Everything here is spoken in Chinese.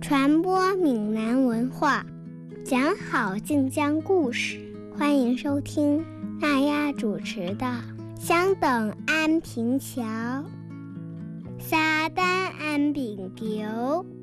传播闽南文化，讲好晋江故事。欢迎收听娜丫主持的《相等安平桥》，沙丹安平桥。